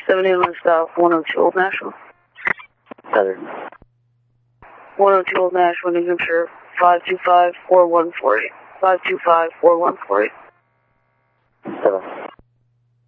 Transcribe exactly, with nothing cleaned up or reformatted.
seventy-one South, one oh two Old Nashville. Southern. one oh two Old Nashville, New Hampshire, five two five, four one four eight. five two five, four one four eight. Seven.